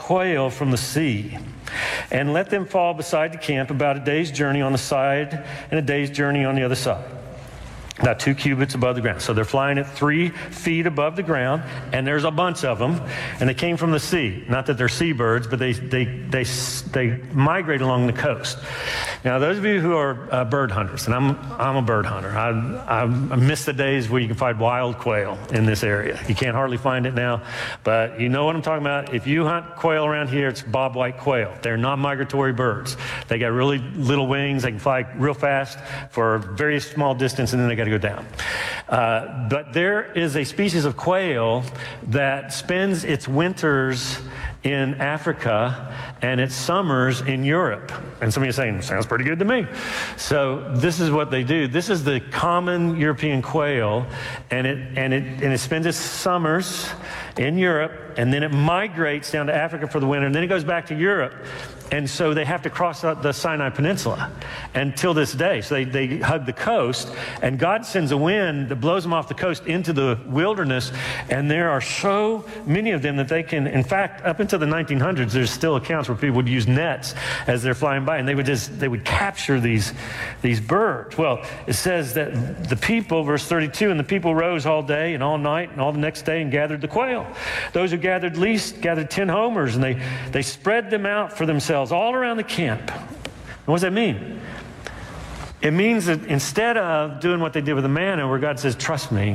quail from the sea, and let them fall beside the camp about a day's journey on the side and a day's journey on the other side, about 2 cubits above the ground. So they're flying at 3 feet above the ground, and there's a bunch of them, and they came from the sea. Not that they're seabirds, but they migrate along the coast. Now, those of you who are bird hunters, and I'm a bird hunter, I miss the days where you can find wild quail in this area. You can't hardly find it now, but you know what I'm talking about. If you hunt quail around here, it's bobwhite quail. They're non-migratory birds. They got really little wings. They can fly real fast for a very small distance, and then they got to go down. But there is a species of quail that spends its winters in Africa and its summers in Europe. And some of you are saying, sounds pretty good to me. So this is what they do. This is the common European quail, and it spends its summers in Europe, and then it migrates down to Africa for the winter, and then it goes back to Europe. And so they have to cross the Sinai Peninsula until this day. So they hug the coast, and God sends a wind that blows them off the coast into the wilderness. And there are so many of them that they can, in fact, up into the 1900s, there's still accounts where people would use nets as they're flying by, and they would capture these birds. Well, it says that the people, verse 32, and the people rose all day and all night and all the next day and gathered the quail. Those who gathered least gathered 10 homers, and they spread them out for themselves all around the camp. And what does that mean? It means that instead of doing what they did with the manna, where God says, trust me,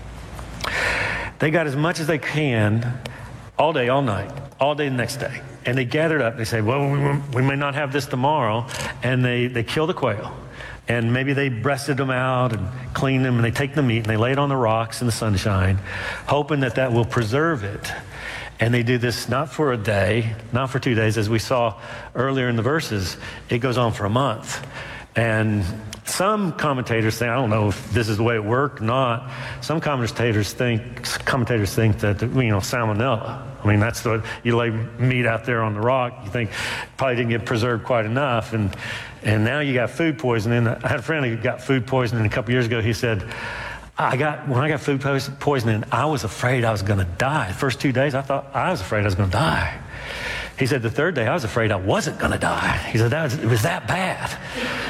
they got as much as they can all day, all night, all day the next day. And they gathered up. They say, well, we may not have this tomorrow. And they kill the quail. And maybe they breasted them out and cleaned them, and they take the meat and they lay it on the rocks in the sunshine, hoping that will preserve it. And they do this not for a day, not for 2 days, as we saw earlier in the verses. It goes on for a month. And some commentators think, I don't know if this is the way it worked or not, some commentators think that, salmonella. I mean, that's what, you lay meat out there on the rock, you think probably didn't get preserved quite enough, and now you got food poisoning. I had a friend who got food poisoning a couple years ago. He said, when I got food poisoning, I was afraid I was going to die. The first 2 days, I thought I was afraid I was going to die. He said the third day, I was afraid I wasn't going to die. He said it was that bad.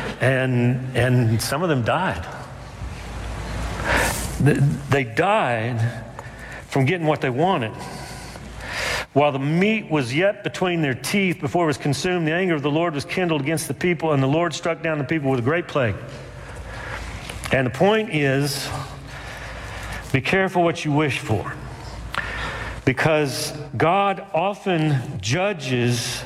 And some of them died. They died from getting what they wanted. While the meat was yet between their teeth before it was consumed, the anger of the Lord was kindled against the people, and the Lord struck down the people with a great plague. And the point is, be careful what you wish for, because God often judges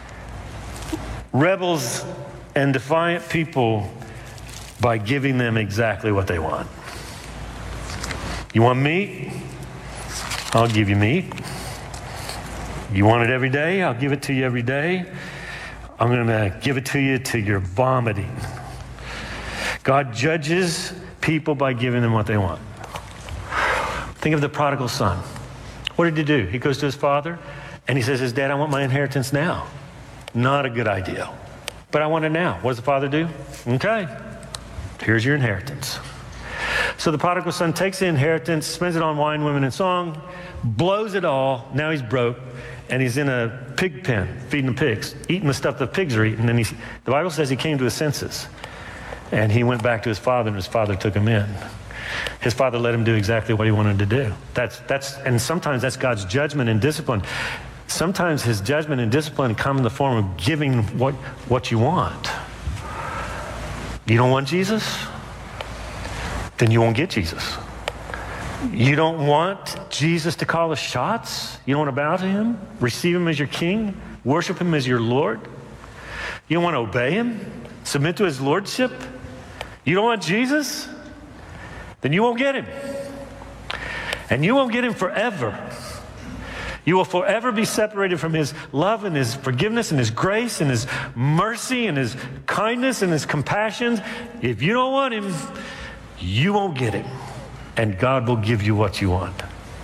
rebels and defiant people by giving them exactly what they want. You want meat? I'll give you meat. You want it every day? I'll give it to you every day. I'm going to give it to you till you're vomiting. God judges people by giving them what they want. Think of the prodigal son. What did he do? He goes to his father and he says, his dad, I want my inheritance now. Not a good idea. But I want it now. What does the father do? Okay, here's your inheritance. So the prodigal son takes the inheritance, spends it on wine, women, and song, blows it all. Now he's broke, and he's in a pig pen, feeding the pigs, eating the stuff the pigs are eating. And the Bible says he came to his senses. And he went back to his father, and his father took him in. His father let him do exactly what he wanted to do. And sometimes that's God's judgment and discipline. Sometimes his judgment and discipline come in the form of giving what you want. You don't want Jesus? Then you won't get Jesus. You don't want Jesus to call the shots? You don't want to bow to him? Receive him as your king? Worship him as your Lord? You don't want to obey him? Submit to his lordship? You don't want Jesus? Then you won't get him. And you won't get him forever. You will forever be separated from his love and his forgiveness and his grace and his mercy and his kindness and his compassion. If you don't want him, you won't get him. And God will give you what you want.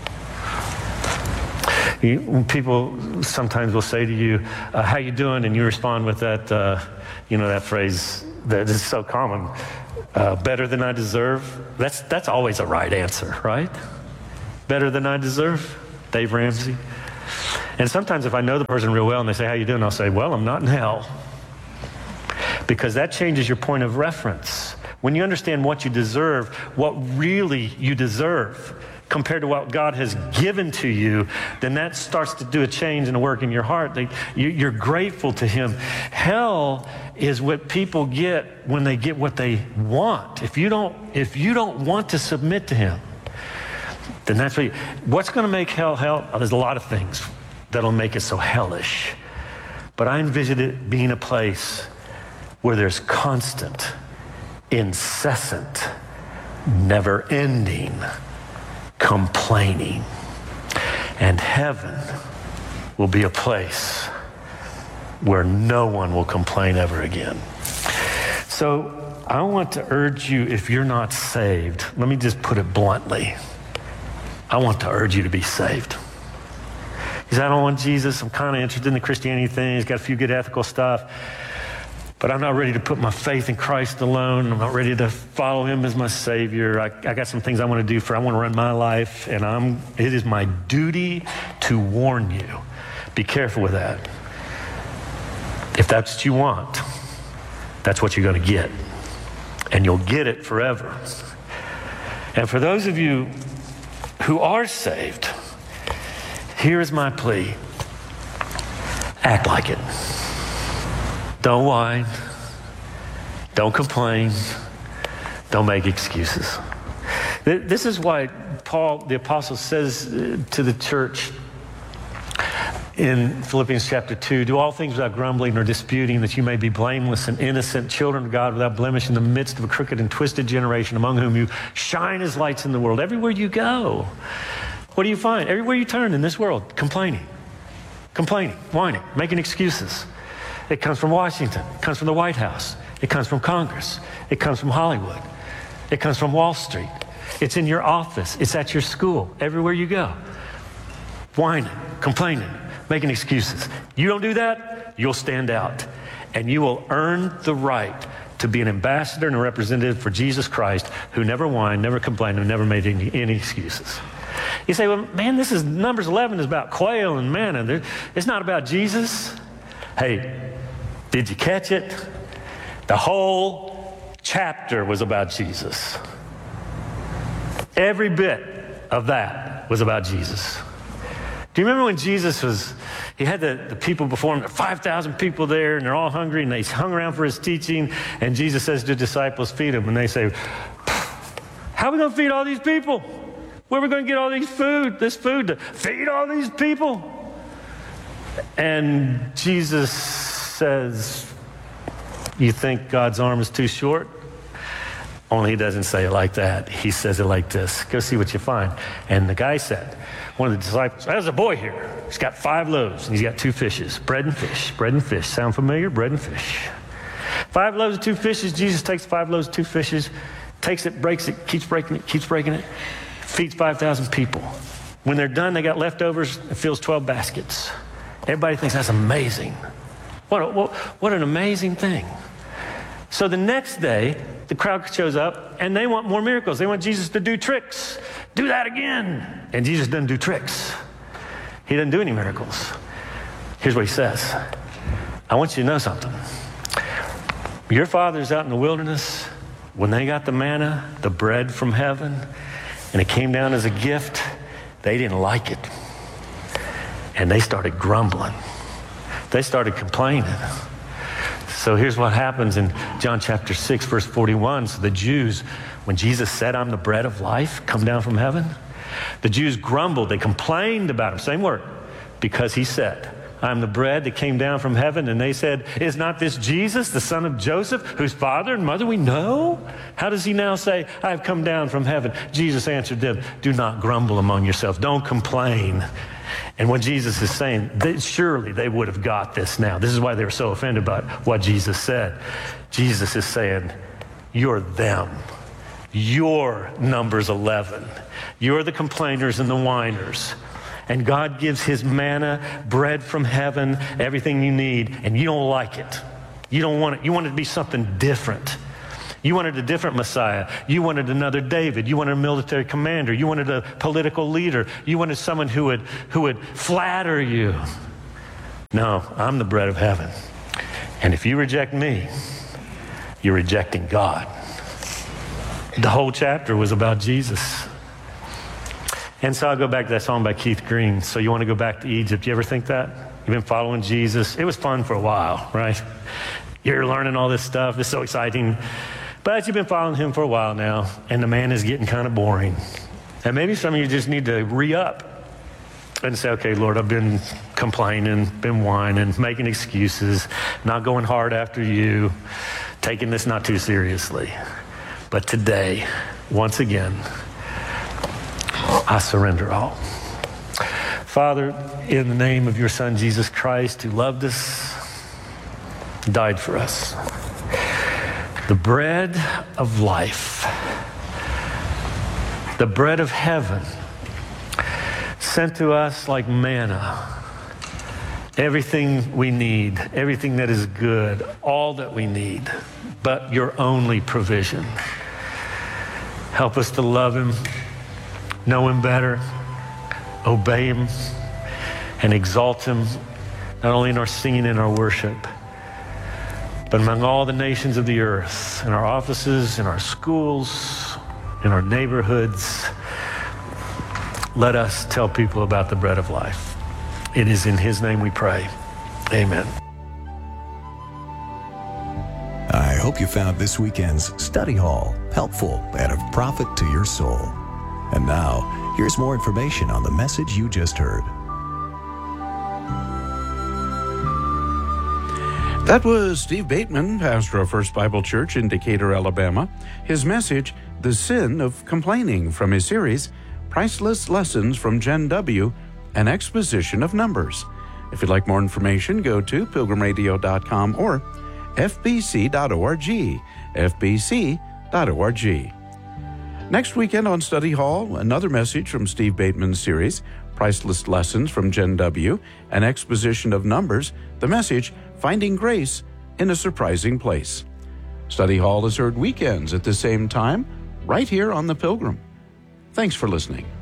People sometimes will say to you, how you doing? And you respond with that, that phrase that is so common. Better than I deserve. That's always a right answer, right? Better than I deserve. Dave Ramsey. And sometimes if I know the person real well and they say, how you doing? I'll say, well, I'm not in hell. Because that changes your point of reference. When you understand what you deserve, what really you deserve, compared to what God has given to you, then that starts to do a change and a work in your heart. You're grateful to Him. Hell is what people get when they get what they want. If you don't want to submit to Him, then that's what's going to make hell hell? There's a lot of things that'll make it so hellish. But I envision it being a place where there's constant, incessant, never-ending complaining. And heaven will be a place where no one will complain ever again. So I want to urge you, if you're not saved, let me just put it bluntly. I want to urge you to be saved. Because I don't want Jesus. I'm kind of interested in the Christianity thing. He's got a few good ethical stuff. But I'm not ready to put my faith in Christ alone. I'm not ready to follow Him as my Savior. I got some things I want to do I want to run my life, and it is my duty to warn you. Be careful with that. If that's what you want, that's what you're going to get. And you'll get it forever. And for those of you who are saved, here is my plea. Act like it. Don't whine. Don't complain. Don't make excuses. This is why Paul, the apostle, says to the church in Philippians chapter 2, do all things without grumbling or disputing, that you may be blameless and innocent, children of God without blemish in the midst of a crooked and twisted generation, among whom you shine as lights in the world. Everywhere you go, what do you find? Everywhere you turn in this world, complaining, whining, making excuses. It comes from Washington. It comes from the White House. It comes from Congress. It comes from Hollywood. It comes from Wall Street. It's in your office. It's at your school. Everywhere you go. Whining, complaining, making excuses. You don't do that, you'll stand out. And you will earn the right to be an ambassador and a representative for Jesus Christ, who never whined, never complained, and never made any excuses. You say, well, man, this is Numbers 11 is about quail and manna. It's not about Jesus. Hey, did you catch it? The whole chapter was about Jesus. Every bit of that was about Jesus. Do you remember when Jesus he had the people before him, 5,000 people there, and they're all hungry, and they hung around for his teaching, and Jesus says to the disciples, feed them. And they say, how are we going to feed all these people? Where are we going to get all this food to feed all these people? And Jesus says, you think God's arm is too short? Only He doesn't say it like that. He says it like this. Go see what you find. And the guy said, one of the disciples, there's a boy here. He's got 5 loaves and he's got 2 fishes. Bread and fish. Bread and fish. Sound familiar? Bread and fish. 5 loaves and 2 fishes. Jesus takes 5 loaves and 2 fishes, takes it, breaks it, keeps breaking it, feeds 5,000 people. When they're done, they got leftovers. It fills 12 baskets. Everybody thinks that's amazing. What an amazing thing. So the next day, the crowd shows up, and they want more miracles. They want Jesus to do tricks. Do that again. And Jesus doesn't do tricks. He doesn't do any miracles. Here's what He says. I want you to know something. Your fathers out in the wilderness, when they got the manna, the bread from heaven, and it came down as a gift, they didn't like it. And they started grumbling. They started complaining. So here's what happens in John chapter 6, verse 41. So the Jews, when Jesus said, I'm the bread of life, come down from heaven, the Jews grumbled. They complained about Him, same word, because He said, I'm the bread that came down from heaven. And they said, is not this Jesus, the son of Joseph, whose father and mother we know? How does He now say, I have come down from heaven? Jesus answered them, do not grumble among yourselves. Don't complain. And what Jesus is saying, surely they would have got this now. This is why they were so offended by what Jesus said. Jesus is saying, you're them. You're Numbers 11. You're the complainers and the whiners. And God gives His manna, bread from heaven, everything you need, and you don't like it. You don't want it. You want it to be something different. You wanted a different Messiah. You wanted another David. You wanted a military commander. You wanted a political leader. You wanted someone who would flatter you. No, I'm the bread of heaven. And if you reject me, you're rejecting God. The whole chapter was about Jesus. And so I'll go back to that song by Keith Green. So you want to go back to Egypt. You ever think that? You've been following Jesus. It was fun for a while, right? You're learning all this stuff. It's so exciting. But you've been following him for a while now, and the man is getting kind of boring. And maybe some of you just need to re-up and say, okay, Lord, I've been complaining, been whining, making excuses, not going hard after you, taking this not too seriously. But today, once again, I surrender all. Father, in the name of your Son, Jesus Christ, who loved us, died for us, the bread of life, the bread of heaven, sent to us like manna, everything we need, everything that is good, all that we need, but your only provision. Help us to love him, know him better, obey him, and exalt him, not only in our singing and our worship, but among all the nations of the earth, in our offices, in our schools, in our neighborhoods. Let us tell people about the bread of life. It is in his name we pray. Amen. I hope you found this weekend's study hall helpful and of profit to your soul. And now, here's more information on the message you just heard. That was Steve Bateman, pastor of First Bible Church in Decatur, Alabama. His message, The Sin of Complaining, from his series, Priceless Lessons from Gen W, an Exposition of Numbers. If you'd like more information, go to pilgrimradio.com or fbc.org, fbc.org. Next weekend on Study Hall, another message from Steve Bateman's series, Priceless Lessons from Gen W, an Exposition of Numbers, the message, Finding Grace in a Surprising Place. Study Hall is heard weekends at the same time, right here on The Pilgrim. Thanks for listening.